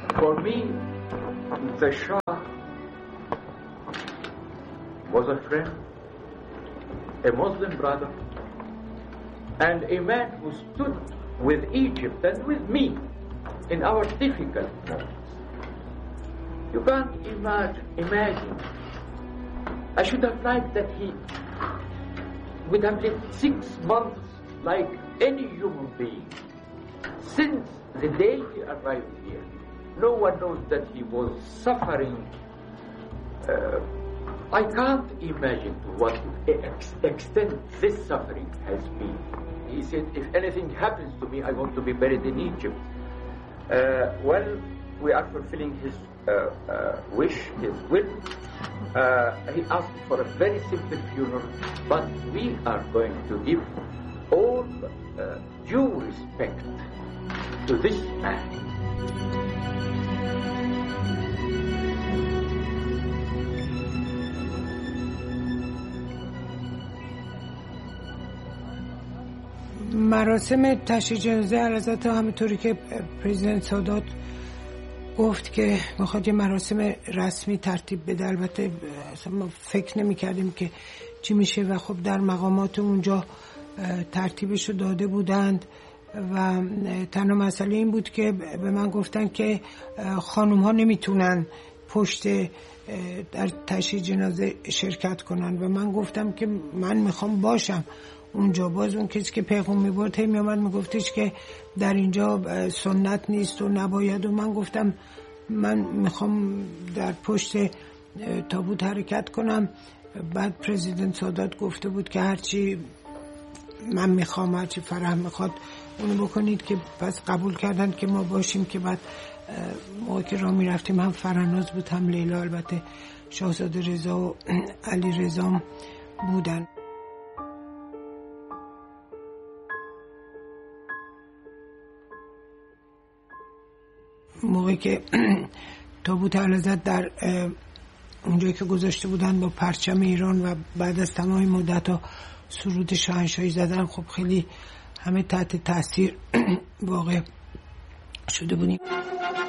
For me, the Shah was a friend, a Muslim brother, and a man who stood with Egypt and with me in our difficult moments. You can't imagine. I should have liked that he would have lived 6 months like any human being. Since the day he arrived here, no one knows that he was suffering. I can't imagine to what extent this suffering has been. He said, if anything happens to me, I want to be buried in Egypt. Well, we are fulfilling his wish, his will. He asked for a very simple funeral, but we are going to give all due respect to this man. مراسم تشییع جنازه اعلیحضرت همونطوری که پرزیدنت سادات گفت که میخواد یه مراسم رسمی ترتیب بده، البته اصلا ما فکر نمی کردیم که چی میشه و خب در مقامات اونجا ترتیبشو داده بودند و تنها مسئله این بود که به من گفتن که خانوم ها نمیتونن پشت در تشییع جنازه شرکت کنن و من گفتم که من میخوام باشم اونجا. باز اون کسی که پیغام میبرد هی میامد میگفتش که در اینجا سنت نیست و نباید و من گفتم من میخوام در پشت تابوت حرکت کنم. بعد پرزیدنت سادات گفته بود که هرچی من میخوام، هرچی فرح میخواد اونو بکنید، که پس قبول کردن که ما باشیم. که بعد موقع که راه میرفتیم هم فرناز بود هم لیلا، البته شاهزاده رضا و علی رضا بودن. موقعی که تابوت اعلیحضرت در اونجایی که گذاشته بودن با پرچم ایران و بعد از تمام مدت ها سرود شاهنشاهی زدن، خب خیلی همه تحت تاثیر واقع شده بودیم.